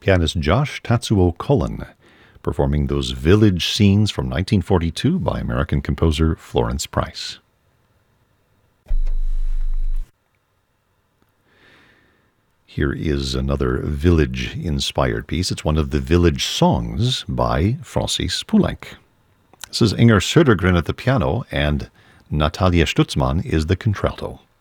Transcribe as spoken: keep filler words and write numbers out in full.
pianist Josh Tatsuo Cullen, performing those village scenes from nineteen forty-two by American composer Florence Price. Here is another village-inspired piece. It's one of the village songs by Francis Poulenc. This is Inger Södergren at the piano, and Natalia Stutzmann is the contralto.